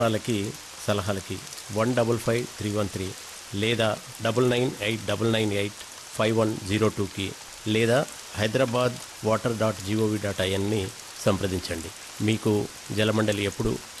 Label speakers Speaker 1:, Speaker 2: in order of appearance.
Speaker 1: వివరాలకి సలహాలకి 155313 లేదా 9989985102కి లేదా hyderabadwater.gov.inని సంప్రదించండి. మీకు జలమండలి ఎప్పుడు